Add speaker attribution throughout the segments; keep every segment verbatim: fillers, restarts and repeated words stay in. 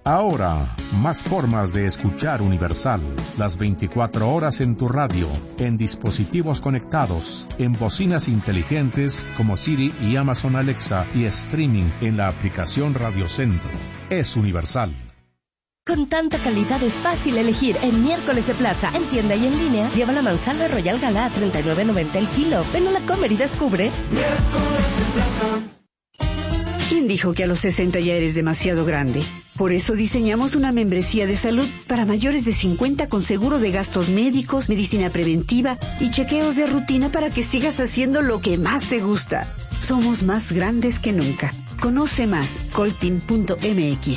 Speaker 1: Ahora, más formas de escuchar Universal. Las veinticuatro horas en tu radio, en dispositivos conectados, en bocinas inteligentes como Siri y Amazon Alexa y streaming en la aplicación Radio Centro. Es Universal.
Speaker 2: Con tanta calidad es fácil elegir. En Miércoles de Plaza, en tienda y en línea, lleva la manzana Royal Gala a treinta y nueve noventa el kilo. Ven a la Comer y descubre.
Speaker 3: Miércoles de Plaza.
Speaker 4: ¿Quién dijo que a los sesenta ya eres demasiado grande? Por eso diseñamos una membresía de salud para mayores de cincuenta con seguro de gastos médicos, medicina preventiva y chequeos de rutina para que sigas haciendo lo que más te gusta. Somos más grandes que nunca. Conoce más, coltin punto m x.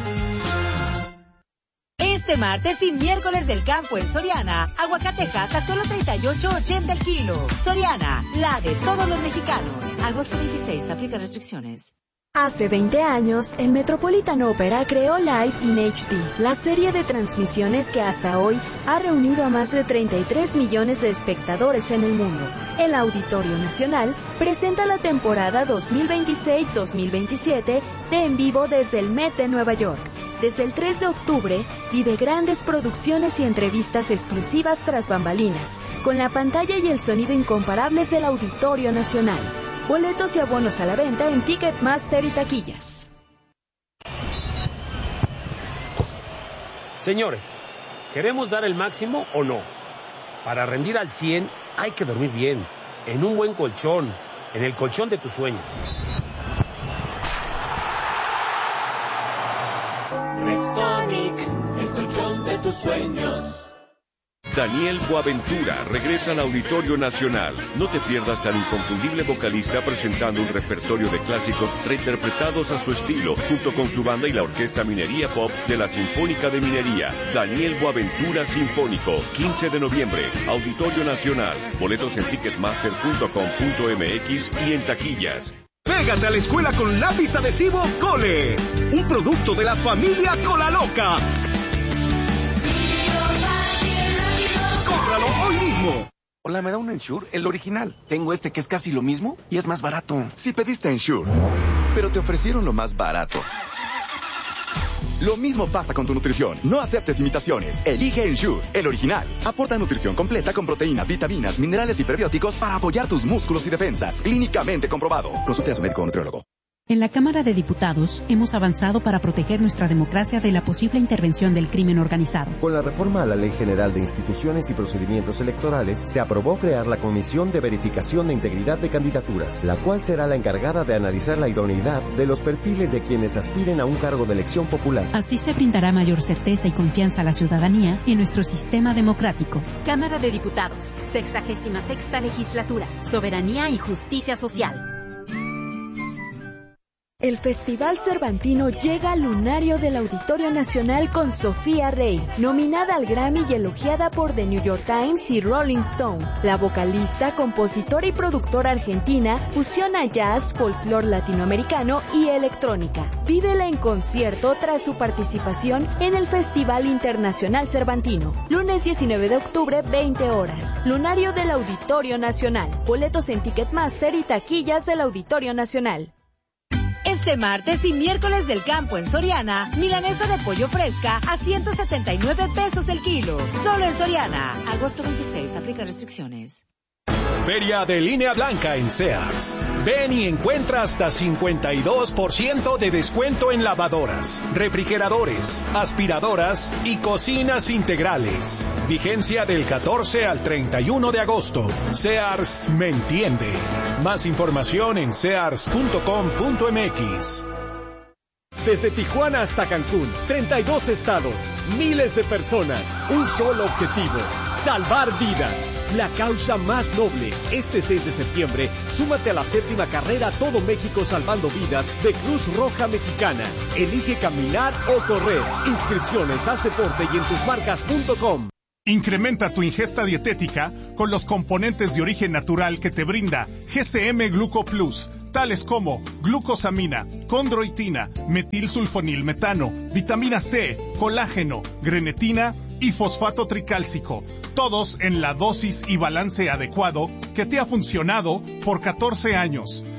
Speaker 5: Este martes y miércoles del campo en Soriana, aguacatejas a solo treinta y ocho ochenta el kilo. Soriana, la de todos los mexicanos. Agosto veintiséis, aplica restricciones.
Speaker 6: Hace veinte años, el Metropolitan Opera creó Live in H D, la serie de transmisiones que hasta hoy ha reunido a más de treinta y tres millones de espectadores en el mundo. El Auditorio Nacional presenta la temporada dos mil veintiséis dos mil veintisiete de En Vivo desde el Met de Nueva York. Desde el tres de octubre, vive grandes producciones y entrevistas exclusivas tras bambalinas, con la pantalla y el sonido incomparables del Auditorio Nacional. Boletos y abonos a la venta en Ticketmaster y taquillas.
Speaker 7: Señores, ¿queremos dar el máximo o no? Para rendir al cien hay que dormir bien, en un buen colchón, en el colchón de tus sueños.
Speaker 3: Restonic, el colchón de tus sueños.
Speaker 8: Daniel Boaventura regresa al Auditorio Nacional. No te pierdas al inconfundible vocalista presentando un repertorio de clásicos reinterpretados a su estilo, junto con su banda y la Orquesta Minería Pop de la Sinfónica de Minería. Daniel Boaventura Sinfónico, quince de noviembre, Auditorio Nacional. Boletos en ticketmaster punto com punto m x y en taquillas.
Speaker 9: Pégate a la escuela con lápiz adhesivo Cole, un producto de la familia Colaloca. ¡Cómpralo hoy mismo!
Speaker 10: Hola, ¿me da un Ensure? El original. Tengo este que es casi lo mismo y es más barato.
Speaker 11: Si pediste Ensure, pero te ofrecieron lo más barato. Lo mismo pasa con tu nutrición. No aceptes imitaciones. Elige Ensure, el original. Aporta nutrición completa con proteínas, vitaminas, minerales y prebióticos para apoyar tus músculos y defensas. Clínicamente comprobado. Consulte a su médico o nutriólogo.
Speaker 12: En la Cámara de Diputados hemos avanzado para proteger nuestra democracia de la posible intervención del crimen organizado.
Speaker 13: Con la reforma a la Ley General de Instituciones y Procedimientos Electorales, se aprobó crear la Comisión de Verificación de Integridad de Candidaturas, la cual será la encargada de analizar la idoneidad de los perfiles de quienes aspiren a un cargo de elección popular.
Speaker 12: Así se brindará mayor certeza y confianza a la ciudadanía en nuestro sistema democrático.
Speaker 14: Cámara de Diputados, sexagésima sexta legislatura, soberanía y justicia social.
Speaker 6: El Festival Cervantino llega al lunario del Auditorio Nacional con Sofía Rey, nominada al Grammy y elogiada por The New York Times y Rolling Stone. La vocalista, compositora y productora argentina fusiona jazz, folclore latinoamericano y electrónica. Vívela en concierto tras su participación en el Festival Internacional Cervantino. Lunes diecinueve de octubre, veinte horas. Lunario del Auditorio Nacional. Boletos en Ticketmaster y taquillas del Auditorio Nacional.
Speaker 5: Este martes y miércoles del campo en Soriana, milanesa de pollo fresca a ciento setenta y nueve pesos el kilo. Solo en Soriana. Agosto veintiséis, aplica restricciones.
Speaker 9: Feria de Línea Blanca en Sears. Ven y encuentra hasta cincuenta y dos por ciento de descuento en lavadoras, refrigeradores, aspiradoras y cocinas integrales. Vigencia del catorce al treinta y uno de agosto. Sears me entiende. Más información en sears punto com punto m x.
Speaker 15: Desde Tijuana hasta Cancún, treinta y dos estados, miles de personas, un solo objetivo, salvar vidas. La causa más noble. Este seis de septiembre, súmate a la séptima carrera Todo México Salvando Vidas de Cruz Roja Mexicana. Elige caminar o correr. Inscripciones, haz deporte y en tus marcas punto com.
Speaker 16: Incrementa tu ingesta dietética con los componentes de origen natural que te brinda G C M Gluco Plus, tales como glucosamina, condroitina, metilsulfonilmetano, vitamina C, colágeno, grenetina y fosfato tricálcico, todos en la dosis y balance adecuado que te ha funcionado por catorce años.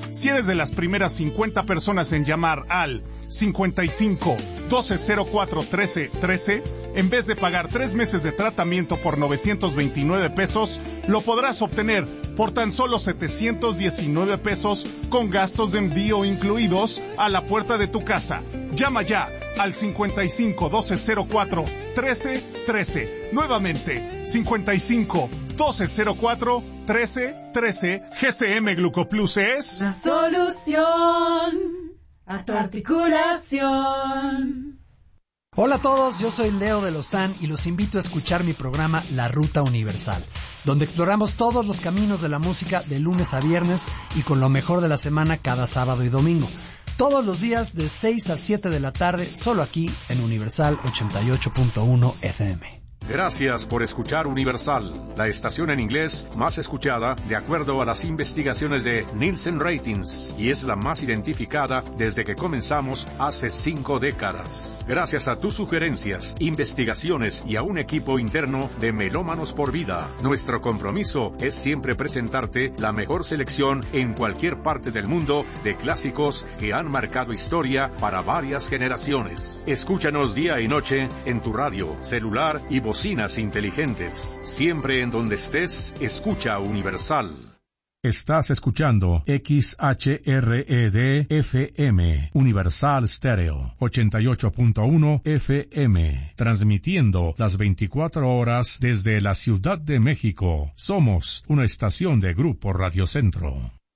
Speaker 16: Si eres de las primeras cincuenta personas en llamar al cincuenta y cinco, doce cero cuatro, trece, trece, en vez de pagar tres meses de tratamiento por novecientos veintinueve pesos, lo podrás obtener por tan solo setecientos diecinueve pesos con gastos de envío incluidos a la puerta de tu casa. Llama ya al cincuenta y cinco, doce cero cuatro, trece, trece. Nuevamente, cincuenta y cinco, doce cero cuatro, trece, trece. G C M Glucoplus es
Speaker 17: la solución a tu articulación.
Speaker 18: Hola a todos, yo soy Leo de Lozán y los invito a escuchar mi programa La Ruta Universal, donde exploramos todos los caminos de la música de lunes a viernes y con lo mejor de la semana cada sábado y domingo. Todos los días de seis a siete de la tarde, solo aquí en Universal ochenta y ocho punto uno F M.
Speaker 1: Gracias por escuchar Universal, la estación en inglés más escuchada de acuerdo a las investigaciones de Nielsen Ratings, y es la más identificada desde que comenzamos hace cinco décadas. Gracias a tus sugerencias, investigaciones y a un equipo interno de Melómanos por Vida, nuestro compromiso es siempre presentarte la mejor selección en cualquier parte del mundo de clásicos que han marcado historia para varias generaciones. Escúchanos día y noche en tu radio, celular y bocinas inteligentes. Siempre en donde estés, escucha Universal. Estás escuchando X H R E D F M, Universal Stereo, ochenta y ocho punto uno F M, transmitiendo las veinticuatro horas desde la Ciudad de México. Somos una estación de Grupo Radio Centro.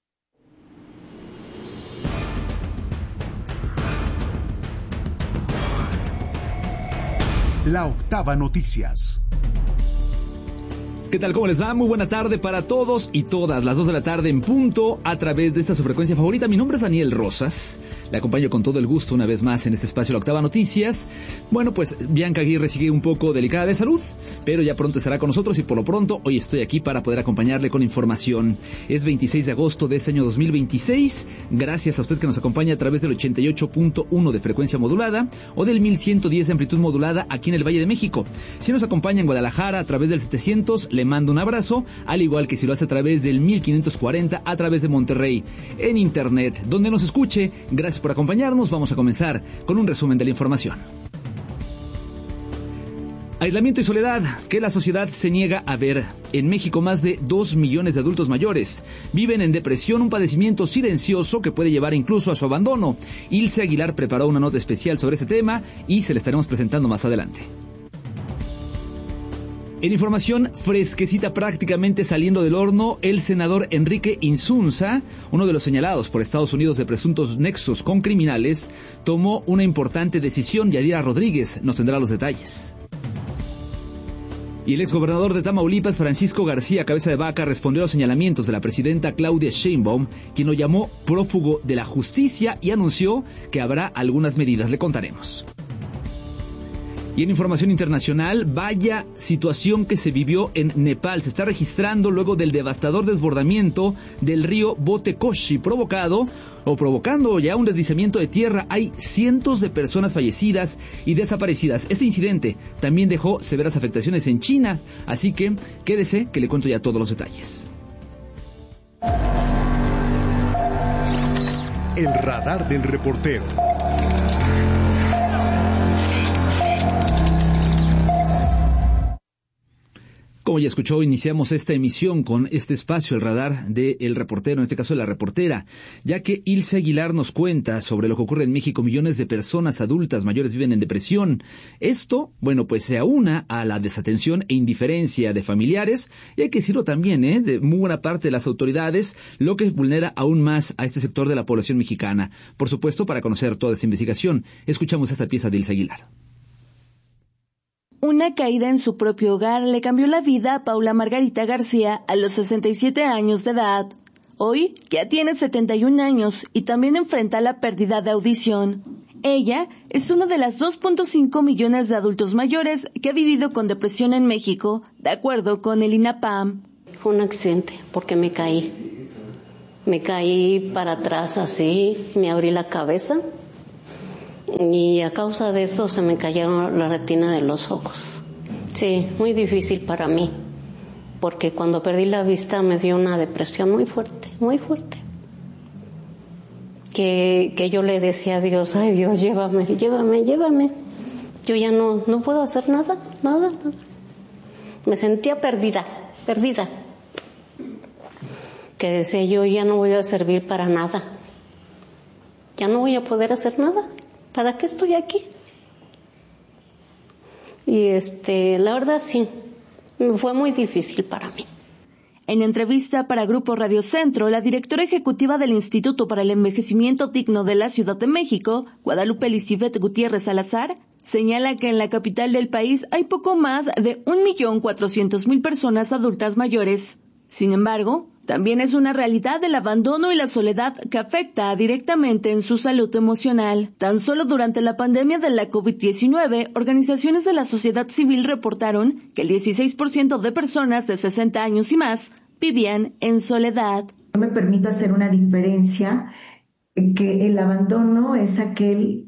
Speaker 19: La Octava Noticias.
Speaker 20: ¿Qué tal? ¿Cómo les va? Muy buena tarde para todos y todas. Las dos de la tarde en punto a través de esta su frecuencia favorita. Mi nombre es Daniel Rosas. Le acompaño con todo el gusto una vez más en este espacio La Octava Noticias. Bueno, pues Bianca Aguirre sigue un poco delicada de salud, pero ya pronto estará con nosotros y por lo pronto hoy estoy aquí para poder acompañarle con información. Es veintiséis de agosto de este año dos mil veintiséis. Gracias a usted que nos acompaña a través del ochenta y ocho punto uno de frecuencia modulada o del mil ciento diez de amplitud modulada aquí en el Valle de México. Si nos acompaña en Guadalajara a través del setecientos, le mando un abrazo, al igual que si lo hace a través del mil quinientos cuarenta a través de Monterrey. En internet, donde nos escuche, gracias por acompañarnos. Vamos a comenzar con un resumen de la información. Aislamiento y soledad que la sociedad se niega a ver. En México más de dos millones de adultos mayores viven en depresión, un padecimiento silencioso que puede llevar incluso a su abandono. Ilse Aguilar preparó una nota especial sobre este tema y se la estaremos presentando más adelante. En información fresquecita, prácticamente saliendo del horno, el senador Enrique Insunza, uno de los señalados por Estados Unidos de presuntos nexos con criminales, tomó una importante decisión. Yadira Rodríguez nos tendrá los detalles. Y el exgobernador de Tamaulipas, Francisco García Cabeza de Vaca, respondió a los señalamientos de la presidenta Claudia Sheinbaum, quien lo llamó prófugo de la justicia y anunció que habrá algunas medidas. Le contaremos. Y en información internacional, vaya situación que se vivió en Nepal. Se está registrando luego del devastador desbordamiento del río Botekoshi, provocado o provocando ya un deslizamiento de tierra. Hay cientos de personas fallecidas y desaparecidas. Este incidente también dejó severas afectaciones en China, así que quédese que le cuento ya todos los detalles.
Speaker 19: El radar del reportero.
Speaker 20: Como ya escuchó, iniciamos esta emisión con este espacio, el radar del reportero, en este caso de la reportera, ya que Ilse Aguilar nos cuenta sobre lo que ocurre en México. Millones de personas adultas mayores viven en depresión. Esto, bueno, pues se aúna a la desatención e indiferencia de familiares, y hay que decirlo también, ¿eh?, de muy buena parte de las autoridades, lo que vulnera aún más a este sector de la población mexicana. Por supuesto, para conocer toda esta investigación, escuchamos esta pieza de Ilse Aguilar.
Speaker 21: Una caída en su propio hogar le cambió la vida a Paula Margarita García a los sesenta y siete años de edad. Hoy ya tiene setenta y un años y también enfrenta la pérdida de audición. Ella es una de las dos punto cinco millones de adultos mayores que ha vivido con depresión en México, de acuerdo con el INAPAM.
Speaker 22: Fue un accidente porque me caí. Me caí para atrás así, me abrí la cabeza. Y a causa de eso se me cayeron la retina de los ojos. Sí, muy difícil para mí, porque cuando perdí la vista me dio una depresión muy fuerte, muy fuerte. que, que yo le decía a Dios, ay Dios, llévame, llévame, llévame. Yo ya no, no puedo hacer nada, nada, nada. Me sentía perdida, perdida. Que decía yo, ya no voy a servir para nada. Ya no voy a poder hacer nada. ¿Para qué estoy aquí? Y este, la verdad sí, fue muy difícil para mí.
Speaker 21: En entrevista para Grupo Radio Centro, la directora ejecutiva del Instituto para el Envejecimiento Digno de la Ciudad de México, Guadalupe Lisibet Gutiérrez Salazar, señala que en la capital del país hay poco más de un millón cuatrocientos mil personas adultas mayores. Sin embargo, también es una realidad el abandono y la soledad que afecta directamente en su salud emocional. Tan solo durante la pandemia de la COVID diecinueve, organizaciones de la sociedad civil reportaron que el dieciséis por ciento de personas de sesenta años y más vivían en soledad.
Speaker 2: Yo me permito hacer una diferencia, que el abandono es aquel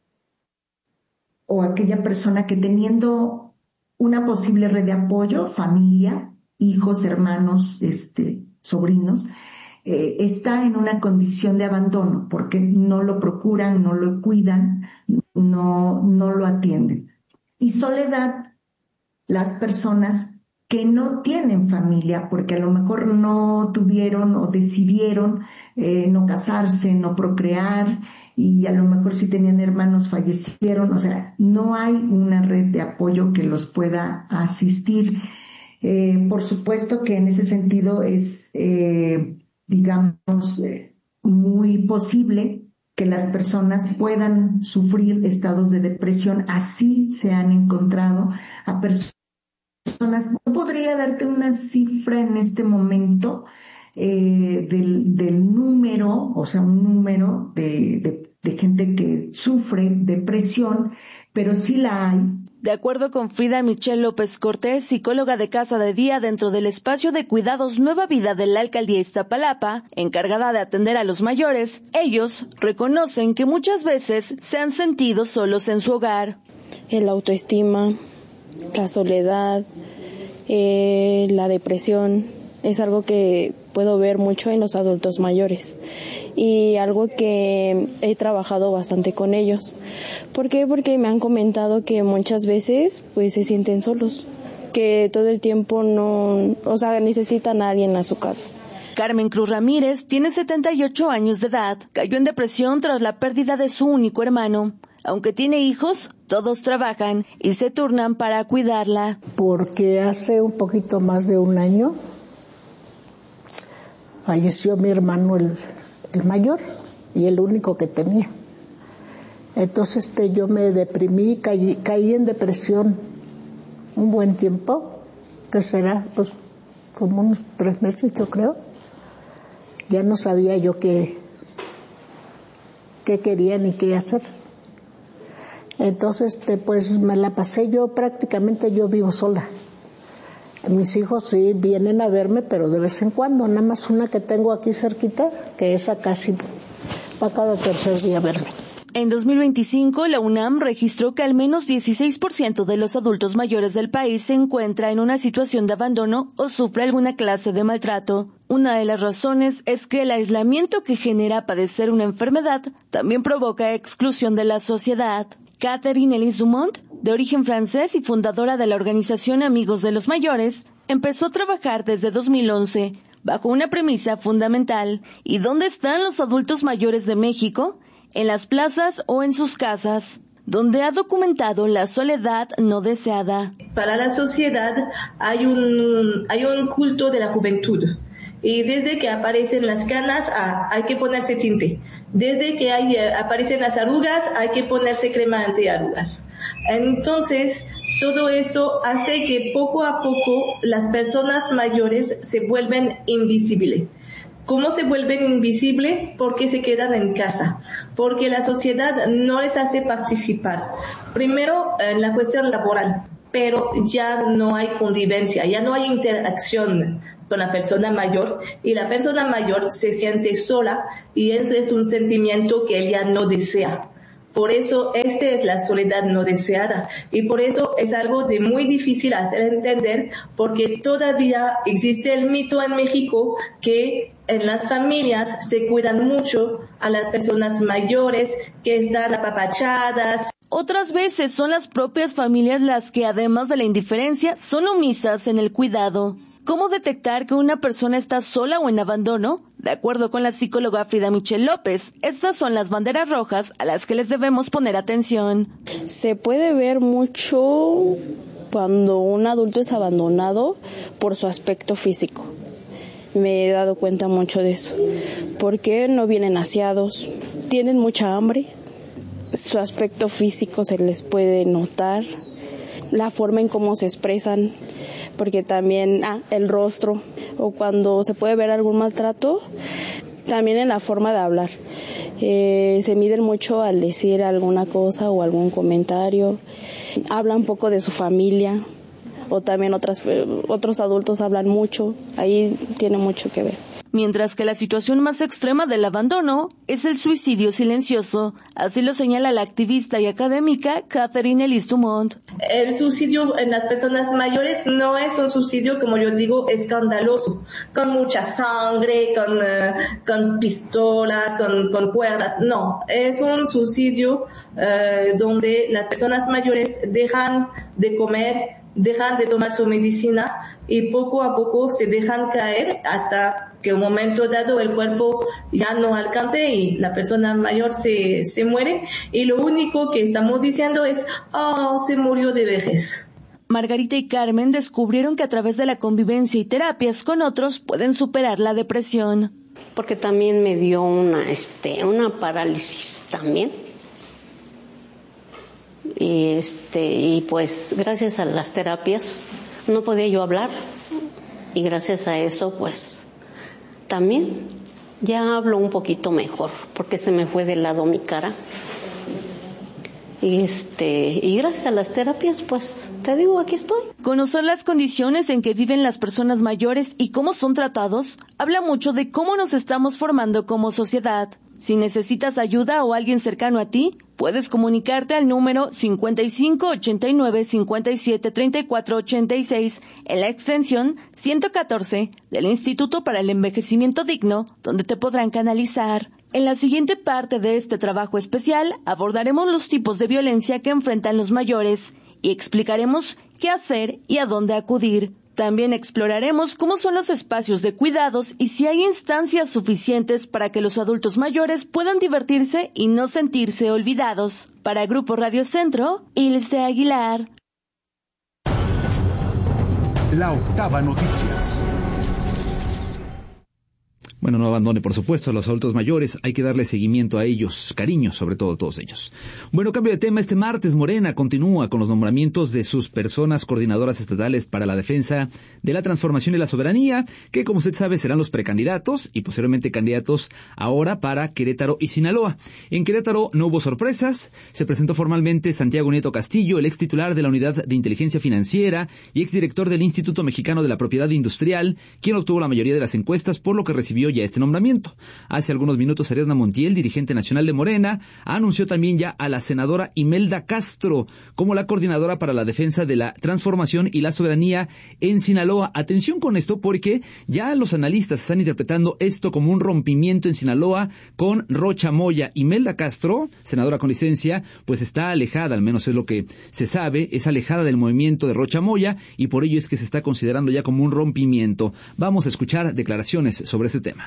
Speaker 2: o aquella persona que teniendo una posible red de apoyo, familia, hijos, hermanos, este, sobrinos, eh, está en una condición de abandono porque no lo procuran, no lo cuidan, no, no lo atienden. Y soledad, las personas que no tienen familia porque a lo mejor no tuvieron o decidieron eh, no casarse, no procrear, y a lo mejor si tenían hermanos fallecieron, o sea, no hay una red de apoyo que los pueda asistir. Eh, por supuesto que en ese sentido es, eh, digamos, eh, muy posible que las personas puedan sufrir estados de depresión. Así se han encontrado a personas. No podría darte una cifra en este momento eh, del, del número, o sea, un número de, de, de gente que sufre depresión, pero sí la hay.
Speaker 21: De acuerdo con Frida Michelle López Cortés, psicóloga de Casa de Día dentro del espacio de cuidados Nueva Vida de la Alcaldía Iztapalapa, encargada de atender a los mayores, ellos reconocen que muchas veces se han sentido solos en su hogar.
Speaker 4: El autoestima, la soledad, eh, la depresión, es algo que puedo ver mucho en los adultos mayores y algo que he trabajado bastante con ellos. ¿Por qué? Porque me han comentado que muchas veces pues se sienten solos, que todo el tiempo no, o sea, necesitan a alguien a su casa.
Speaker 21: Carmen Cruz Ramírez tiene setenta y ocho años de edad. Cayó en depresión tras la pérdida de su único hermano. Aunque tiene hijos, todos trabajan y se turnan para cuidarla.
Speaker 23: Porque hace un poquito más de un año falleció mi hermano el, el mayor y el único que tenía. Entonces este, yo me deprimí, caí, caí en depresión un buen tiempo, que será pues como unos tres meses yo creo. Ya no sabía yo qué, qué quería ni qué hacer. Entonces este, pues me la pasé yo, prácticamente yo vivo sola. Mis hijos sí vienen a verme, pero de vez en cuando, nada más una que tengo aquí cerquita, que esa casi va cada tercer día a verme.
Speaker 21: En dos mil veinticinco, la UNAM registró que al menos dieciséis por ciento de los adultos mayores del país se encuentra en una situación de abandono o sufre alguna clase de maltrato. Una de las razones es que el aislamiento que genera padecer una enfermedad también provoca exclusión de la sociedad. Catherine Elise Dumont, de origen francés y fundadora de la organización Amigos de los Mayores, empezó a trabajar desde dos mil once bajo una premisa fundamental. ¿Y dónde están los adultos mayores de México? En las plazas o en sus casas, donde ha documentado la soledad no deseada.
Speaker 24: Para la sociedad hay un, hay un culto de la juventud. Y desde que aparecen las canas ah, hay que ponerse tinte. Desde que hay, eh, aparecen las arrugas hay que ponerse crema antiarrugas. Entonces, todo eso hace que poco a poco las personas mayores se vuelven invisibles. ¿Cómo se vuelven invisibles? Porque se quedan en casa, porque la sociedad no les hace participar. Primero, en la cuestión laboral, pero ya no hay convivencia, ya no hay interacción con la persona mayor y la persona mayor se siente sola y ese es un sentimiento que ella no desea. Por eso, esta es la soledad no deseada. Y por eso es algo de muy difícil hacer entender, porque todavía existe el mito en México que en las familias se cuidan mucho a las personas mayores, que están apapachadas.
Speaker 21: Otras veces son las propias familias las que, además de la indiferencia, son omisas en el cuidado. ¿Cómo detectar que una persona está sola o en abandono? De acuerdo con la psicóloga Frida Michel López, estas son las banderas rojas a las que les debemos poner atención.
Speaker 4: Se puede ver mucho cuando un adulto es abandonado por su aspecto físico. Me he dado cuenta mucho de eso. Porque no vienen aseados, tienen mucha hambre, su aspecto físico se les puede notar, la forma en cómo se expresan, porque también ah, el rostro, o cuando se puede ver algún maltrato, también en la forma de hablar. Eh, se miden mucho al decir alguna cosa o algún comentario, hablan poco de su familia, o también otras, otros adultos hablan mucho, ahí tiene mucho que ver.
Speaker 21: Mientras que la situación más extrema del abandono es el suicidio silencioso, así lo señala la activista y académica Catherine Elise Dumont.
Speaker 24: El suicidio en las personas mayores no es un suicidio, como yo digo, escandaloso, con mucha sangre, con, uh, con pistolas, con, con cuerdas. No, es un suicidio uh, donde las personas mayores dejan de comer, dejan de tomar su medicina y poco a poco se dejan caer hasta que un momento dado el cuerpo ya no alcance y la persona mayor se, se muere, y lo único que estamos diciendo es, oh, se murió de vejez.
Speaker 21: Margarita y Carmen descubrieron que a través de la convivencia y terapias con otros pueden superar la depresión.
Speaker 22: Porque también me dio una, este, una parálisis también. Y este, y pues gracias a las terapias no podía yo hablar, y gracias a eso pues también ya hablo un poquito mejor, porque se me fue de lado mi cara. Y este, y gracias a las terapias, pues, te digo, aquí estoy.
Speaker 21: Conocer las condiciones en que viven las personas mayores y cómo son tratados, habla mucho de cómo nos estamos formando como sociedad. Si necesitas ayuda o alguien cercano a ti, puedes comunicarte al número cincuenta y cinco ochenta y nueve cincuenta y siete treinta y cuatro ochenta y seis en la extensión ciento catorce del Instituto para el Envejecimiento Digno, donde te podrán canalizar. En la siguiente parte de este trabajo especial abordaremos los tipos de violencia que enfrentan los mayores y explicaremos qué hacer y a dónde acudir. También exploraremos cómo son los espacios de cuidados y si hay instancias suficientes para que los adultos mayores puedan divertirse y no sentirse olvidados. Para Grupo Radio Centro, Ilse Aguilar.
Speaker 19: La octava noticias.
Speaker 20: Bueno, no abandone, por supuesto, a los adultos mayores. Hay que darle seguimiento a ellos, cariño, sobre todo a todos ellos. Bueno, cambio de tema. Este martes, Morena continúa con los nombramientos de sus personas coordinadoras estatales para la defensa de la transformación y la soberanía, que, como usted sabe, serán los precandidatos y posteriormente candidatos ahora para Querétaro y Sinaloa. En Querétaro no hubo sorpresas. Se presentó formalmente Santiago Nieto Castillo, el ex titular de la Unidad de Inteligencia Financiera y exdirector del Instituto Mexicano de la Propiedad Industrial, quien obtuvo la mayoría de las encuestas, por lo que recibió ya este nombramiento. Hace algunos minutos, Ariadna Montiel, dirigente nacional de Morena, anunció también ya a la senadora Imelda Castro como la coordinadora para la defensa de la transformación y la soberanía en Sinaloa. Atención con esto, porque ya los analistas están interpretando esto como un rompimiento en Sinaloa con Rocha Moya. Imelda Castro, senadora con licencia, pues está alejada, al menos es lo que se sabe, es alejada del movimiento de Rocha Moya, y por ello es que se está considerando ya como un rompimiento. Vamos a escuchar declaraciones sobre este tema.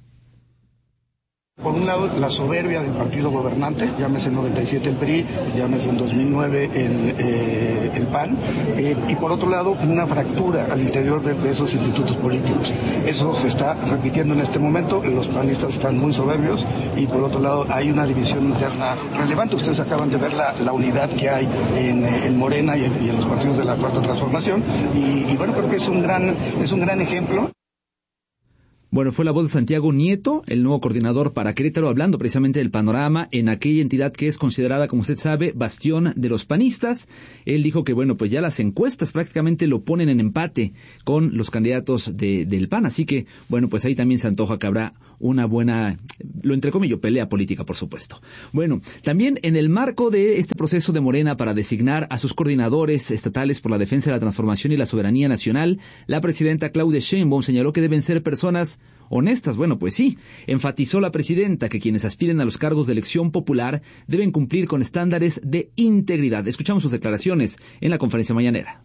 Speaker 3: Por un lado, la soberbia del partido gobernante, llámese en noventa y siete el P R I, llámese en dos mil nueve el, eh, el P A N, eh, y por otro lado, una fractura al interior de, de esos institutos políticos. Eso se está repitiendo en este momento, los panistas están muy soberbios, y por otro lado, hay una división interna relevante. Ustedes acaban de ver la, la unidad que hay en, en Morena y en, y en los partidos de la Cuarta Transformación, y, y bueno, creo que es un gran, es un gran ejemplo.
Speaker 20: Bueno, fue la voz de Santiago Nieto, el nuevo coordinador para Querétaro, hablando precisamente del panorama en aquella entidad que es considerada, como usted sabe, bastión de los panistas. Él dijo que, bueno, pues ya las encuestas prácticamente lo ponen en empate con los candidatos de, del P A N. Así que, bueno, pues ahí también se antoja que habrá una buena, lo entrecomillo, pelea política, por supuesto. Bueno, también en el marco de este proceso de Morena para designar a sus coordinadores estatales por la defensa de la transformación y la soberanía nacional, la presidenta Claudia Sheinbaum señaló que deben ser personas honestas. Bueno, pues sí, enfatizó la presidenta que quienes aspiren a los cargos de elección popular deben cumplir con estándares de integridad. Escuchamos sus declaraciones en la conferencia mañanera.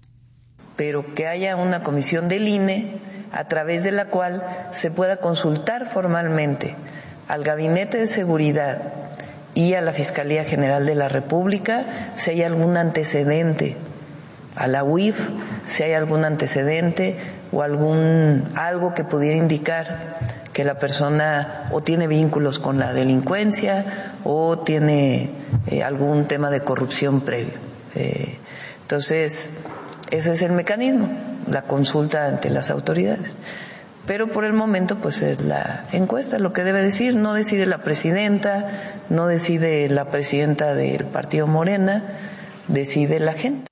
Speaker 7: Pero que haya una comisión del I N E a través de la cual se pueda consultar formalmente al Gabinete de Seguridad y a la Fiscalía General de la República si hay algún antecedente, a la U I F si hay algún antecedente o algún algo que pudiera indicar que la persona o tiene vínculos con la delincuencia o tiene eh, algún tema de corrupción previo. Eh, entonces, ese es el mecanismo, la consulta ante las autoridades. Pero por el momento, pues es la encuesta lo que debe decir. No decide la presidenta, no decide la presidenta del partido Morena, decide la gente.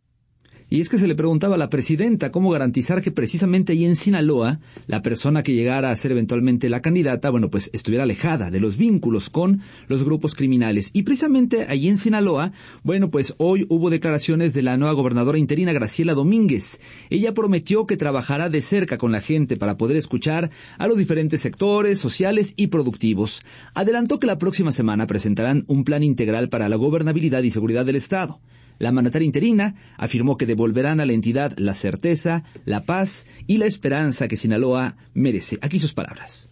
Speaker 20: Y es que se le preguntaba a la presidenta cómo garantizar que precisamente ahí en Sinaloa, la persona que llegara a ser eventualmente la candidata, bueno, pues estuviera alejada de los vínculos con los grupos criminales. Y precisamente ahí en Sinaloa, bueno, pues hoy hubo declaraciones de la nueva gobernadora interina Graciela Domínguez. Ella prometió que trabajará de cerca con la gente para poder escuchar a los diferentes sectores sociales y productivos. Adelantó que la próxima semana presentarán un plan integral para la gobernabilidad y seguridad del Estado. La mandataria interina afirmó que devolverán a la entidad la certeza, la paz y la esperanza que Sinaloa merece. Aquí sus palabras.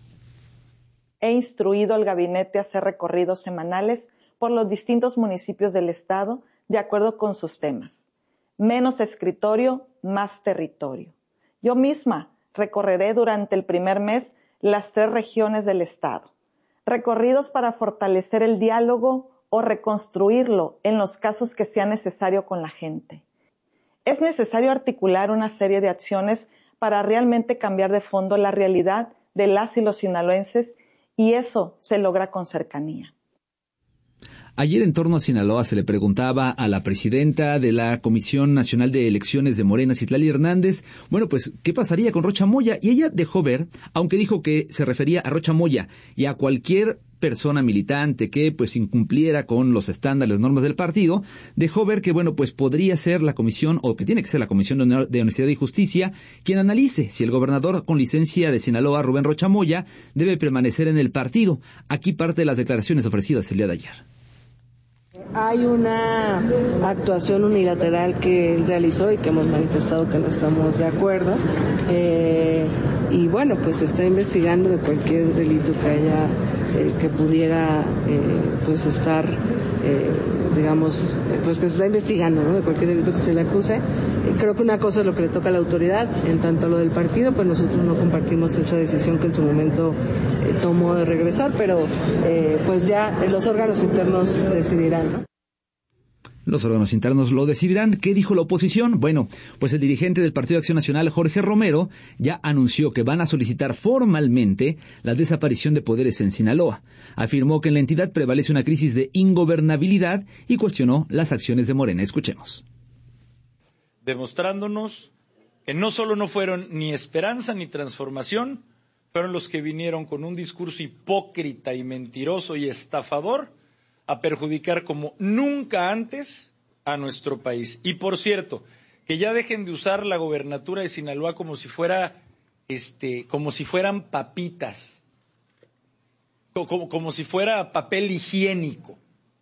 Speaker 8: He instruido al gabinete a hacer recorridos semanales por los distintos municipios del estado de acuerdo con sus temas. Menos escritorio, más territorio. Yo misma recorreré durante el primer mes las tres regiones del estado. Recorridos para fortalecer el diálogo o reconstruirlo en los casos que sea necesario con la gente. Es necesario articular una serie de acciones para realmente cambiar de fondo la realidad de las y los sinaloenses, y eso se logra con cercanía.
Speaker 20: Ayer en torno a Sinaloa se le preguntaba a la presidenta de la Comisión Nacional de Elecciones de Morena, Citlali Hernández, bueno, pues, ¿qué pasaría con Rocha Moya? Y ella dejó ver, aunque dijo que se refería a Rocha Moya y a cualquier persona militante que pues incumpliera con los estándares, las normas del partido, dejó ver que, bueno, pues podría ser la comisión, o que tiene que ser la Comisión de Honestidad y Justicia, quien analice si el gobernador con licencia de Sinaloa, Rubén Rocha Moya, debe permanecer en el partido. Aquí parte de las declaraciones ofrecidas el día de ayer.
Speaker 10: Hay una actuación unilateral que él realizó y que hemos manifestado que no estamos de acuerdo. Eh, y bueno, pues se está investigando de cualquier delito que haya, eh, que pudiera eh, pues estar, eh, digamos, pues que se está investigando, ¿no? De cualquier delito que se le acuse. Eh, creo que una cosa es lo que le toca a la autoridad. En tanto a lo del partido, pues nosotros no compartimos esa decisión que en su momento eh, tomó de regresar, pero eh, pues ya los órganos internos decidirán, ¿no?
Speaker 20: Los órganos internos lo decidirán. ¿Qué dijo la oposición? Bueno, pues el dirigente del Partido de Acción Nacional, Jorge Romero, ya anunció que van a solicitar formalmente la desaparición de poderes en Sinaloa. Afirmó que en la entidad prevalece una crisis de ingobernabilidad y cuestionó las acciones de Morena. Escuchemos.
Speaker 11: Demostrándonos que no solo no fueron ni esperanza ni transformación, fueron los que vinieron con un discurso hipócrita y mentiroso y estafador a perjudicar como nunca antes a nuestro país. Y por cierto, que ya dejen de usar la gobernatura de Sinaloa como si fuera, este, como si fueran papitas, como, como si fuera papel higiénico.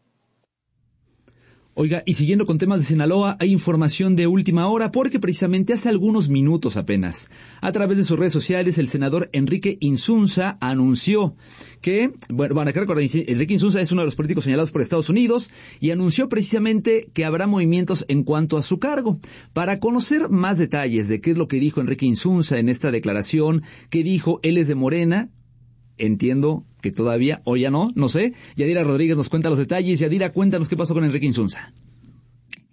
Speaker 20: Oiga, y siguiendo con temas de Sinaloa, hay información de última hora porque precisamente hace algunos minutos apenas, a través de sus redes sociales, el senador Enrique Insunza anunció que, bueno, van a recordar, Enrique Insunza es uno de los políticos señalados por Estados Unidos y anunció precisamente que habrá movimientos en cuanto a su cargo. Para conocer más detalles de qué es lo que dijo Enrique Insunza en esta declaración, que dijo, él es de Morena, entiendo que todavía, o ya no, no sé. Yadira Rodríguez nos cuenta los detalles. Yadira, cuéntanos qué pasó con Enrique Insunza.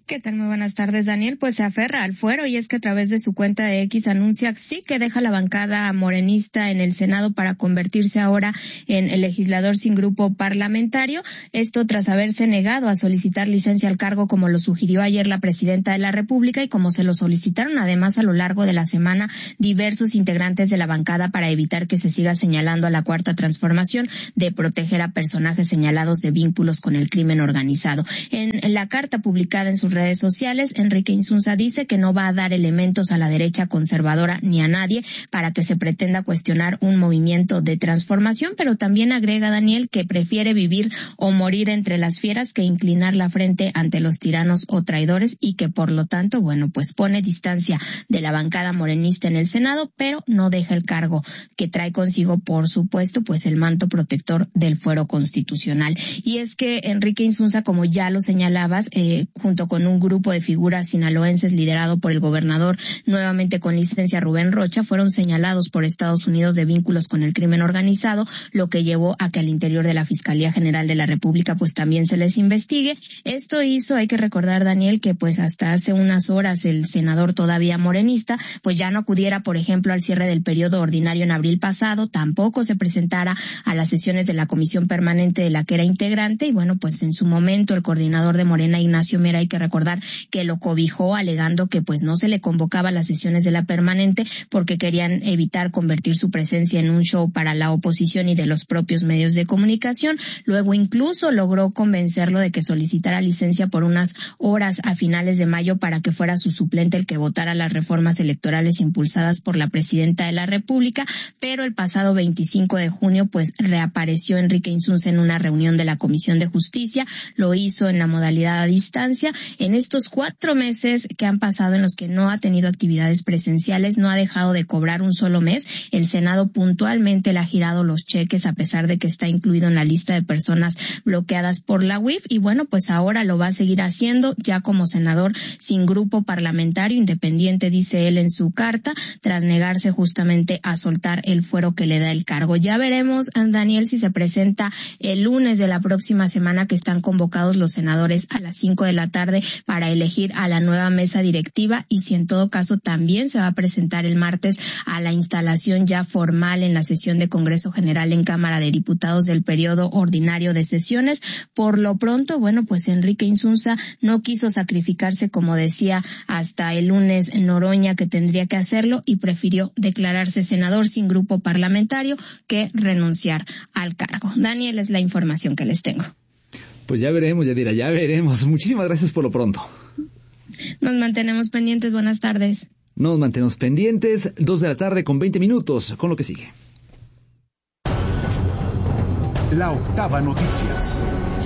Speaker 6: ¿Qué tal? Muy buenas tardes, Daniel. Pues se aferra al fuero y es que a través de su cuenta de X anuncia sí que deja la bancada morenista en el Senado para convertirse ahora en el legislador sin grupo parlamentario. Esto tras haberse negado a solicitar licencia al cargo como lo sugirió ayer la presidenta de la República y como se lo solicitaron además a lo largo de la semana diversos integrantes de la bancada para evitar que se siga señalando a la Cuarta Transformación de proteger a personajes señalados de vínculos con el crimen organizado. En la carta publicada en sus redes sociales, Enrique Insunza dice que no va a dar elementos a la derecha conservadora ni a nadie para que se pretenda cuestionar un movimiento de transformación, pero también agrega, Daniel, que prefiere vivir o morir entre las fieras que inclinar la frente ante los tiranos o traidores y que por lo tanto, bueno, pues pone distancia de la bancada morenista en el Senado, pero no deja el cargo que trae consigo, por supuesto, pues el manto protector del fuero constitucional. Y es que Enrique Insunza, como ya lo señalabas, eh, junto con un grupo de figuras sinaloenses liderado por el gobernador nuevamente con licencia Rubén Rocha, fueron señalados por Estados Unidos de vínculos con el crimen organizado, lo que llevó a que al interior de la Fiscalía General de la República pues también se les investigue. Esto hizo, hay que recordar, Daniel, que pues hasta hace unas horas el senador todavía morenista pues ya no acudiera, por ejemplo, al cierre del periodo ordinario en abril pasado, tampoco se presentara a las sesiones de la comisión permanente de la que era integrante y bueno, pues en su momento el coordinador de Morena, Ignacio Mier, hay que recordar que lo cobijó alegando que pues no se le convocaba a las sesiones de la permanente porque querían evitar convertir su presencia en un show para la oposición y de los propios medios de comunicación. Luego incluso logró convencerlo de que solicitara licencia por unas horas a finales de mayo para que fuera su suplente el que votara las reformas electorales impulsadas por la presidenta de la República, pero el pasado veinticinco de junio pues reapareció Enrique Insunza en una reunión de la Comisión de Justicia, lo hizo en la modalidad a distancia. En estos cuatro meses que han pasado en los que no ha tenido actividades presenciales, no ha dejado de cobrar un solo mes. El Senado puntualmente le ha girado los cheques a pesar de que está incluido en la lista de personas bloqueadas por la U I F y bueno, pues ahora lo va a seguir haciendo ya como senador sin grupo parlamentario independiente, dice él en su carta, tras negarse justamente a soltar el fuero que le da el cargo. Ya veremos, Daniel, si se presenta el lunes de la próxima semana que están convocados los senadores a las cinco de la tarde para elegir a la nueva mesa directiva y si en todo caso también se va a presentar el martes a la instalación ya formal en la sesión de Congreso General en Cámara de Diputados del periodo ordinario de sesiones. Por lo pronto, bueno, pues Enrique Insunza no quiso sacrificarse, como decía, hasta el lunes Noroña, que tendría que hacerlo, y prefirió declararse senador sin grupo parlamentario que renunciar al cargo. Daniel, es la información que les tengo.
Speaker 20: Pues ya veremos, Yadira, ya veremos. Muchísimas gracias por lo pronto.
Speaker 6: Nos mantenemos pendientes. Buenas tardes.
Speaker 20: Nos mantenemos pendientes. Dos de la tarde con veinte minutos con lo que sigue.
Speaker 19: La octava noticias.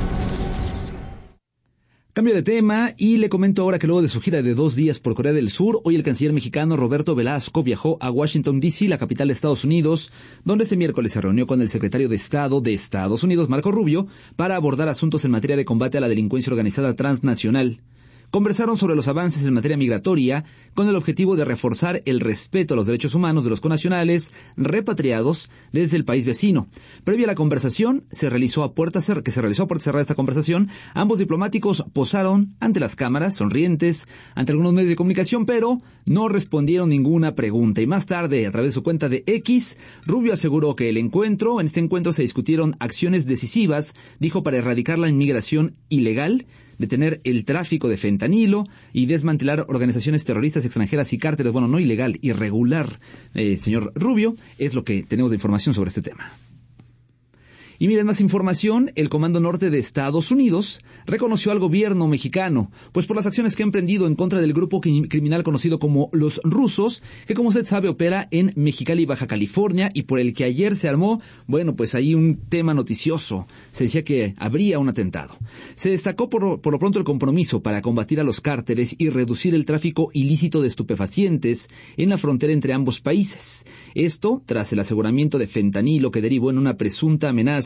Speaker 20: Cambio de tema y le comento ahora que luego de su gira de dos días por Corea del Sur, hoy el canciller mexicano Roberto Velasco viajó a Washington, D C, la capital de Estados Unidos, donde este miércoles se reunió con el secretario de Estado de Estados Unidos, Marco Rubio, para abordar asuntos en materia de combate a la delincuencia organizada transnacional. Conversaron sobre los avances en materia migratoria con el objetivo de reforzar el respeto a los derechos humanos de los connacionales repatriados desde el país vecino. Previa a la conversación, se realizó a puerta cer- que se realizó a puerta cerrada esta conversación, ambos diplomáticos posaron ante las cámaras, sonrientes, ante algunos medios de comunicación, pero no respondieron ninguna pregunta. Y más tarde, a través de su cuenta de X, Rubio aseguró que el encuentro, en este encuentro se discutieron acciones decisivas, dijo, para erradicar la inmigración ilegal, detener el tráfico de fentanilo y desmantelar organizaciones terroristas extranjeras y cárteles, bueno, no ilegal, irregular, eh, señor Rubio, es lo que tenemos de información sobre este tema. Y miren, más información, el Comando Norte de Estados Unidos reconoció al gobierno mexicano, pues por las acciones que ha emprendido en contra del grupo criminal conocido como Los Rusos, que como usted sabe opera en Mexicali, Baja California, y por el que ayer se armó, bueno, pues ahí un tema noticioso. Se decía que habría un atentado. Se destacó por, por lo pronto el compromiso para combatir a los cárteles y reducir el tráfico ilícito de estupefacientes en la frontera entre ambos países. Esto tras el aseguramiento de fentanilo que derivó en una presunta amenaza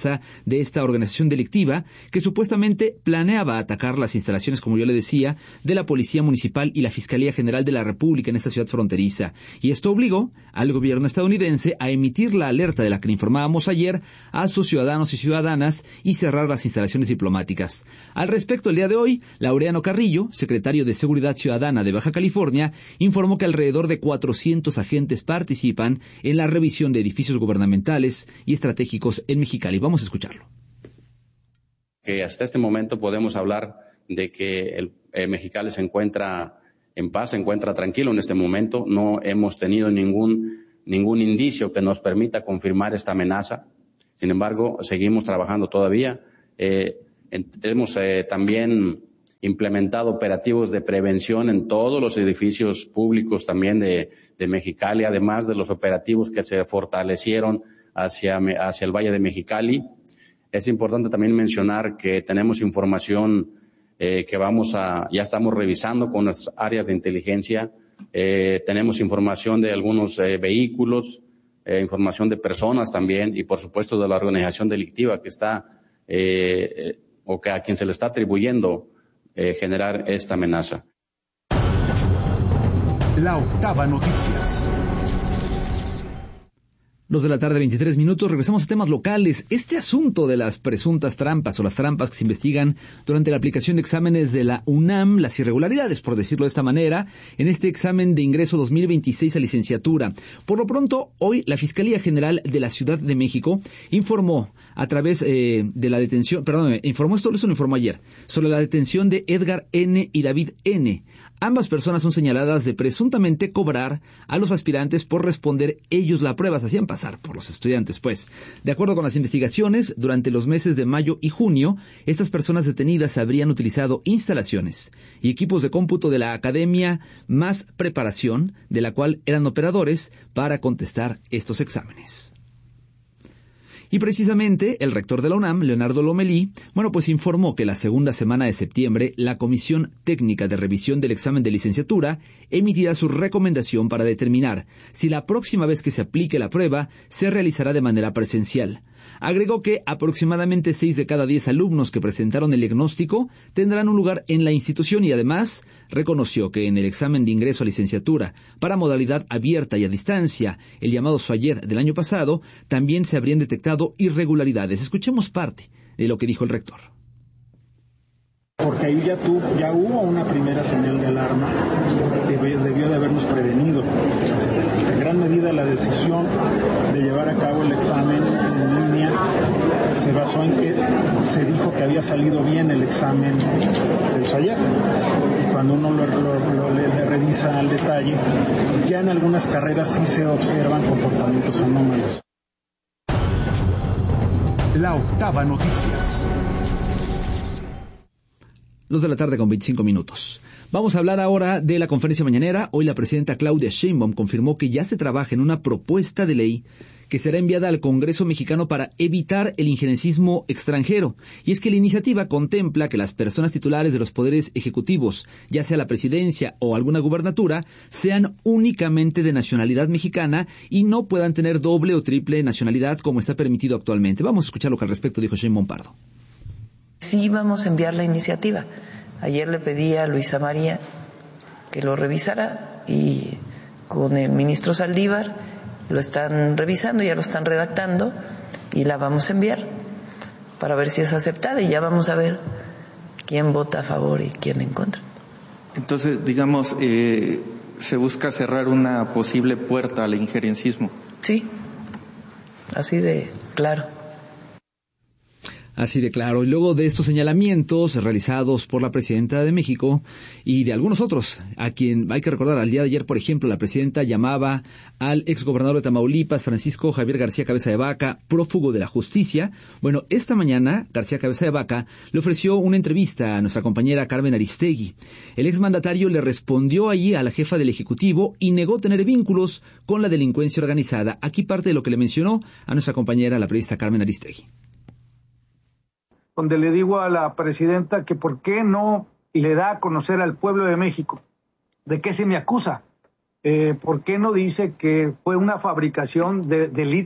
Speaker 20: cabeza de esta organización delictiva que supuestamente planeaba atacar las instalaciones, como yo le decía, de la Policía Municipal y la Fiscalía General de la República en esta ciudad fronteriza. Y esto obligó al gobierno estadounidense a emitir la alerta de la que informábamos ayer a sus ciudadanos y ciudadanas y cerrar las instalaciones diplomáticas. Al respecto, el día de hoy, Laureano Carrillo, secretario de Seguridad Ciudadana de Baja California, informó que alrededor de cuatrocientos agentes participan en la revisión de edificios gubernamentales y estratégicos en Mexicali. Vamos a escucharlo.
Speaker 5: Que hasta este momento podemos hablar de que el eh, Mexicali se encuentra en paz, se encuentra tranquilo en este momento. No hemos tenido ningún, ningún indicio que nos permita confirmar esta amenaza. Sin embargo, seguimos trabajando todavía. Eh, en, hemos eh, también implementado operativos de prevención en todos los edificios públicos también de, de Mexicali, además de los operativos que se fortalecieron hacia, hacia el Valle de Mexicali. Es importante también mencionar que tenemos información eh, que vamos a, ya estamos revisando con las áreas de inteligencia. Eh, tenemos información de algunos eh, vehículos, eh, información de personas también y por supuesto de la organización delictiva que está, eh, eh, o que a quien se le está atribuyendo Eh, generar esta amenaza.
Speaker 19: La Octava Noticias.
Speaker 20: Dos de la tarde, veintitrés minutos. Regresamos a temas locales. Este asunto de las presuntas trampas o las trampas que se investigan durante la aplicación de exámenes de la UNAM, las irregularidades, por decirlo de esta manera, en este examen de ingreso dos mil veintiséis a licenciatura. Por lo pronto, hoy la Fiscalía General de la Ciudad de México informó a través eh, de la detención, perdón, informó esto, eso lo informó ayer, sobre la detención de Edgar N. y David N. Ambas personas son señaladas de presuntamente cobrar a los aspirantes por responder ellos la prueba, se hacían pasar por los estudiantes, pues. De acuerdo con las investigaciones, durante los meses de mayo y junio, estas personas detenidas habrían utilizado instalaciones y equipos de cómputo de la Academia Más Preparación, de la cual eran operadores, para contestar estos exámenes. Y precisamente el rector de la UNAM, Leonardo Lomelí, bueno, pues informó que la segunda semana de septiembre la Comisión Técnica de Revisión del Examen de Licenciatura emitirá su recomendación para determinar si la próxima vez que se aplique la prueba se realizará de manera presencial. Agregó que aproximadamente seis de cada diez alumnos que presentaron el diagnóstico tendrán un lugar en la institución y además reconoció que en el examen de ingreso a licenciatura para modalidad abierta y a distancia, el llamado SOAYER del año pasado, también se habrían detectado irregularidades. Escuchemos parte de lo que dijo el rector.
Speaker 12: Porque ahí ya, tu, ya hubo una primera señal de alarma que debió de habernos prevenido. En gran medida la decisión de llevar a cabo el examen en línea se basó en que se dijo que había salido bien el examen del SOAYER. Y cuando uno lo, lo, lo le, le revisa al detalle, ya en algunas carreras sí se observan comportamientos anómalos.
Speaker 19: La Octava Noticias.
Speaker 20: Dos de la tarde con veinticinco minutos. Vamos a hablar ahora de la conferencia mañanera. Hoy la presidenta Claudia Sheinbaum confirmó que ya se trabaja en una propuesta de ley que será enviada al Congreso mexicano para evitar el injerencismo extranjero. Y es que la iniciativa contempla que las personas titulares de los poderes ejecutivos, ya sea la presidencia o alguna gubernatura, sean únicamente de nacionalidad mexicana y no puedan tener doble o triple nacionalidad como está permitido actualmente. Vamos a escuchar lo que al respecto dijo Sheinbaum Pardo.
Speaker 7: Sí vamos a enviar la iniciativa. Ayer le pedí a Luisa María que lo revisara y con el ministro Saldívar lo están revisando, ya lo están redactando y la vamos a enviar para ver si es aceptada y ya vamos a ver quién vota a favor y quién en contra.
Speaker 13: Entonces, digamos, eh, se busca cerrar una posible puerta al injerencismo.
Speaker 7: Sí, así de claro.
Speaker 20: Así de claro. Y luego de estos señalamientos realizados por la presidenta de México y de algunos otros, a quien hay que recordar, al día de ayer, por ejemplo, la presidenta llamaba al exgobernador de Tamaulipas, Francisco Javier García Cabeza de Vaca, prófugo de la justicia. Bueno, esta mañana, García Cabeza de Vaca le ofreció una entrevista a nuestra compañera Carmen Aristegui. El exmandatario le respondió allí a la jefa del Ejecutivo y negó tener vínculos con la delincuencia organizada. Aquí parte de lo que le mencionó a nuestra compañera, la periodista Carmen Aristegui.
Speaker 14: Donde le digo a la presidenta que por qué no le da a conocer al pueblo de México de qué se me acusa, eh, por qué no dice que fue una fabricación de delitos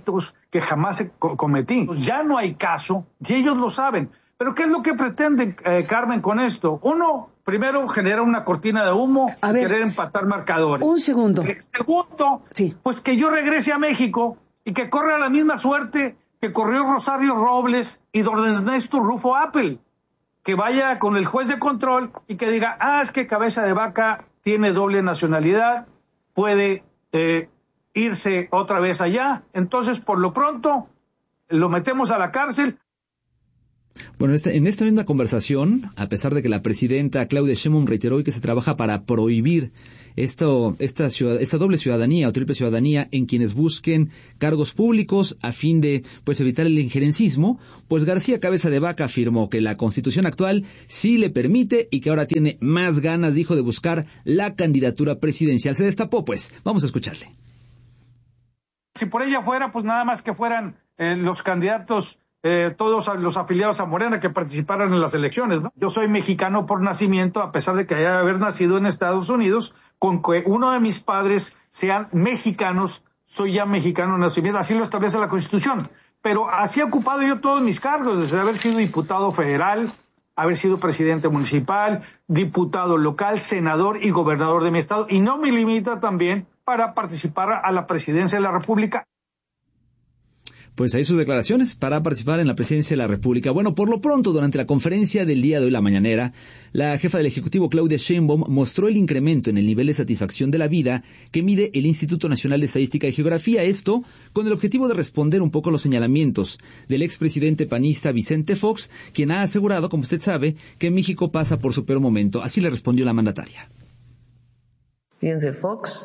Speaker 14: que jamás cometí. Ya no hay caso y ellos lo saben. Pero ¿qué es lo que pretenden, eh, Carmen, con esto? Uno, primero, genera una cortina de humo, y querer empatar marcadores.
Speaker 9: Un segundo.
Speaker 14: Eh, segundo,
Speaker 9: sí.
Speaker 14: pues que yo regrese a México y que corra la misma suerte que corrió Rosario Robles y don Ernesto Rufo Apple, que vaya con el juez de control y que diga, ah, es que Cabeza de Vaca tiene doble nacionalidad, puede eh, irse otra vez allá, entonces por lo pronto lo metemos a la cárcel.
Speaker 20: Bueno, en esta misma conversación, a pesar de que la presidenta Claudia Sheinbaum reiteró que se trabaja para prohibir esto, esta, ciudad, esta doble ciudadanía o triple ciudadanía en quienes busquen cargos públicos a fin de pues evitar el injerencismo, pues García Cabeza de Vaca afirmó que la Constitución actual sí le permite y que ahora tiene más ganas, dijo, de buscar la candidatura presidencial. Se destapó, pues. Vamos a escucharle.
Speaker 14: Si por ella fuera, pues nada más que fueran eh, los candidatos Eh, todos los afiliados a Morena que participaron en las elecciones, ¿no? Yo soy mexicano por nacimiento, a pesar de que haya haber nacido en Estados Unidos, con que uno de mis padres sean mexicanos, soy ya mexicano de nacimiento, así lo establece la Constitución. Pero así he ocupado yo todos mis cargos, desde haber sido diputado federal, haber sido presidente municipal, diputado local, senador y gobernador de mi estado, y no me limita también para participar a la presidencia de la República.
Speaker 20: Pues ahí sus declaraciones para participar en la presidencia de la República. Bueno, por lo pronto, durante la conferencia del día de hoy, la mañanera, la jefa del Ejecutivo, Claudia Sheinbaum, mostró el incremento en el nivel de satisfacción de la vida que mide el Instituto Nacional de Estadística y Geografía. Esto con el objetivo de responder un poco a los señalamientos del expresidente panista Vicente Fox, quien ha asegurado, como usted sabe, que México pasa por su peor momento. Así le respondió la mandataria.
Speaker 7: Fíjense, Fox,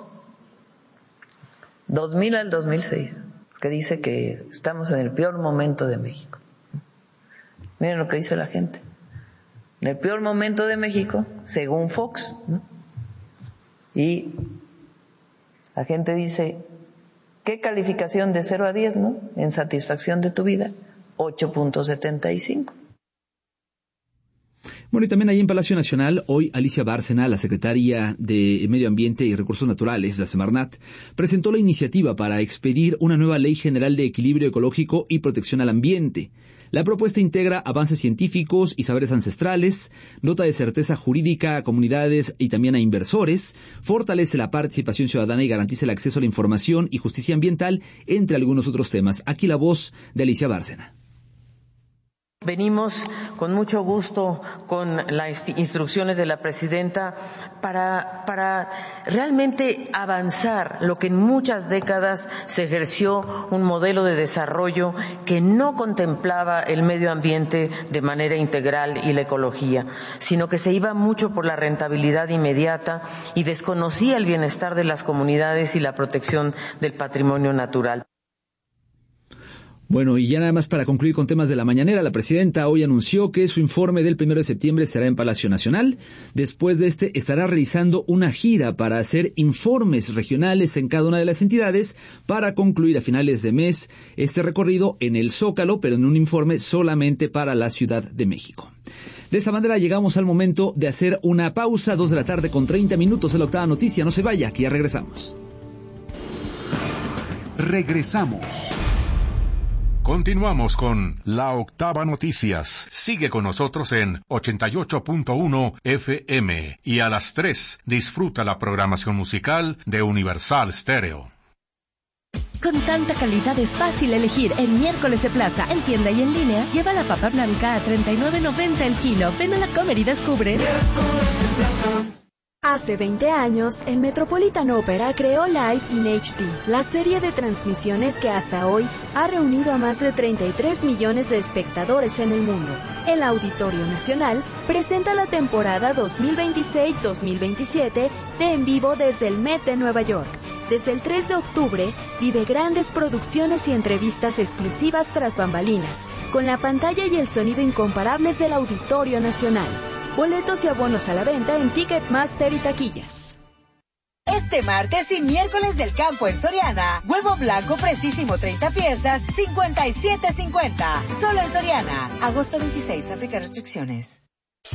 Speaker 7: dos mil al dos mil seis. Que dice que estamos en el peor momento de México. Miren lo que dice la gente. En el peor momento de México, según Fox, ¿no? Y la gente dice, ¿qué calificación de cero a diez, no? En satisfacción de tu vida, ocho punto setenta y cinco.
Speaker 20: Bueno, y también ahí en Palacio Nacional, hoy Alicia Bárcena, la secretaria de Medio Ambiente y Recursos Naturales, la Semarnat, presentó la iniciativa para expedir una nueva Ley General de Equilibrio Ecológico y Protección al Ambiente. La propuesta integra avances científicos y saberes ancestrales, dota de certeza jurídica a comunidades y también a inversores, fortalece la participación ciudadana y garantiza el acceso a la información y justicia ambiental, entre algunos otros temas. Aquí la voz de Alicia Bárcena.
Speaker 15: Venimos con mucho gusto con las instrucciones de la presidenta para, para realmente avanzar lo que en muchas décadas se ejerció un modelo de desarrollo que no contemplaba el medio ambiente de manera integral y la ecología, sino que se iba mucho por la rentabilidad inmediata y desconocía el bienestar de las comunidades y la protección del patrimonio natural.
Speaker 20: Bueno, y ya nada más para concluir con temas de la mañanera, la presidenta hoy anunció que su informe del primero de septiembre estará en Palacio Nacional. Después de este, estará realizando una gira para hacer informes regionales en cada una de las entidades para concluir a finales de mes este recorrido en el Zócalo, pero en un informe solamente para la Ciudad de México. De esta manera llegamos al momento de hacer una pausa, dos de la tarde con treinta minutos en la octava noticia. No se vaya, que ya regresamos.
Speaker 19: Regresamos.
Speaker 1: Continuamos con La Octava Noticias. Sigue con nosotros en ochenta y ocho punto uno F M y a las tres disfruta la programación musical de Universal Stereo.
Speaker 16: Con tanta calidad es fácil elegir en Miércoles de Plaza, en tienda y en línea. Lleva la papa blanca a treinta y nueve noventa el kilo. Ven a la Comer y descubre. Miércoles de Plaza.
Speaker 17: Hace veinte años, el Metropolitan Opera creó Live in H D, la serie de transmisiones que hasta hoy ha reunido a más de treinta y tres millones de espectadores en el mundo. El Auditorio Nacional presenta la temporada dos mil veintiséis dos mil veintisiete de En Vivo desde el Met de Nueva York. Desde el tres de octubre, vive grandes producciones y entrevistas exclusivas tras bambalinas, con la pantalla y el sonido incomparables del Auditorio Nacional. Boletos y abonos a la venta en Ticketmaster y taquillas.
Speaker 25: Este martes y miércoles del campo en Soriana, huevo blanco precisísimo treinta piezas, cincuenta y siete cincuenta. Solo en Soriana. Agosto veintiséis, aplica restricciones.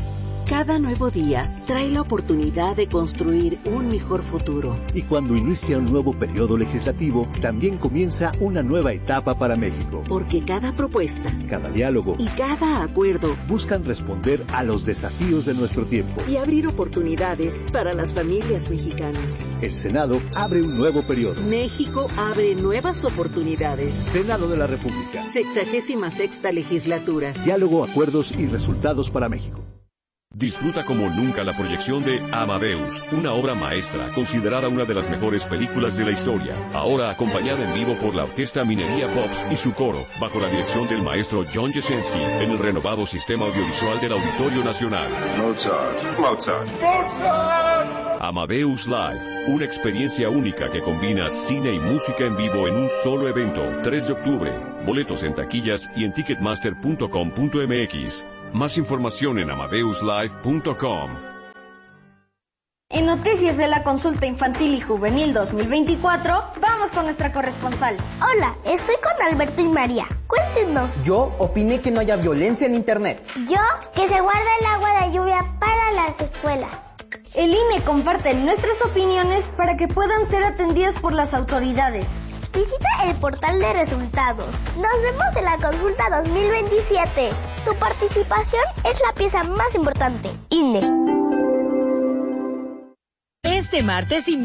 Speaker 2: Cada nuevo día trae la oportunidad de construir un mejor futuro.
Speaker 4: Y cuando inicia un nuevo periodo legislativo, también comienza una nueva etapa para México.
Speaker 2: Porque cada propuesta,
Speaker 4: cada diálogo
Speaker 2: y cada acuerdo
Speaker 4: buscan responder a los desafíos de nuestro tiempo
Speaker 2: y abrir oportunidades para las familias mexicanas.
Speaker 4: El Senado abre un nuevo periodo.
Speaker 2: México abre nuevas oportunidades.
Speaker 4: Senado de la República.
Speaker 2: Sexagésima sexta legislatura.
Speaker 4: Diálogo, acuerdos y resultados para México.
Speaker 9: Disfruta como nunca la proyección de Amadeus, una obra maestra considerada una de las mejores películas de la historia. Ahora acompañada en vivo por la Orquesta Minería Pops y su coro, bajo la dirección del maestro John Jasinski, en el renovado sistema audiovisual del Auditorio Nacional.
Speaker 18: Mozart, Mozart,
Speaker 9: Mozart. Amadeus Live, una experiencia única que combina cine y música en vivo en un solo evento, tres de octubre. Boletos en taquillas y en ticketmaster punto com punto m x. Más información en amadeus live punto com.
Speaker 23: En Noticias de la Consulta Infantil y Juvenil dos mil veinticuatro, vamos con nuestra corresponsal.
Speaker 26: Hola, estoy con Alberto y María. Cuéntenos.
Speaker 27: Yo opiné que no haya violencia en Internet.
Speaker 26: Yo, que se guarde el agua de lluvia para las escuelas.
Speaker 23: El I N E comparte nuestras opiniones para que puedan ser atendidas por las autoridades.
Speaker 26: Visita el portal de resultados. Nos vemos en la consulta dos mil veintisiete. Tu participación es la pieza más importante. I N E.
Speaker 25: Este martes y